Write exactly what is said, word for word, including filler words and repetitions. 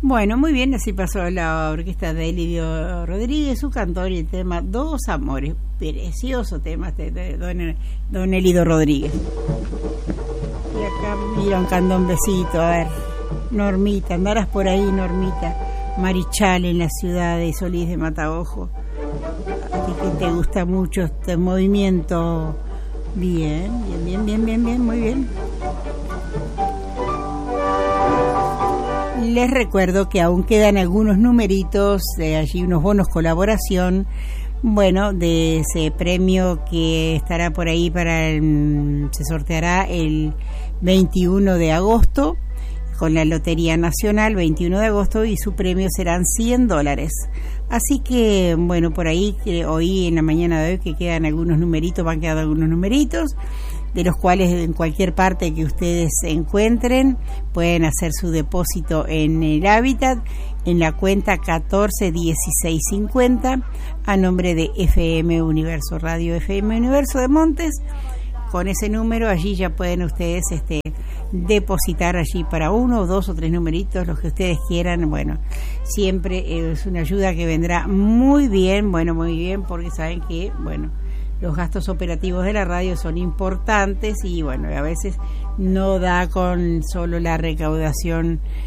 Bueno, muy bien, así pasó la orquesta de Elidio Rodríguez, su cantor y el tema Dos Amores, precioso tema de, de don, don Elidio Rodríguez. Y acá mira un candombecito, a ver, Normita, andarás por ahí, Normita, Marichal en la ciudad de Solís de Mataojo, a ti que te gusta mucho este movimiento, bien, bien, bien, bien, bien, bien, muy bien. Les recuerdo que aún quedan algunos numeritos, de allí unos bonos colaboración, bueno, de ese premio que estará por ahí para el, se sorteará el veintiuno de agosto con la Lotería Nacional, veintiuno de agosto, y su premio serán cien dólares. Así que, bueno, por ahí, que hoy en la mañana de hoy que quedan algunos numeritos, van quedando algunos numeritos, de los cuales en cualquier parte que ustedes se encuentren pueden hacer su depósito en el Hábitat en la cuenta catorce dieciséis cincuenta a nombre de F M Universo, Radio F M Universo de Montes. Con ese número allí ya pueden ustedes este depositar allí para uno o dos o tres numeritos, los que ustedes quieran. Bueno, siempre es una ayuda que vendrá muy bien, bueno, muy bien, porque saben que, bueno, los gastos operativos de la radio son importantes y bueno, a veces no da con solo la recaudación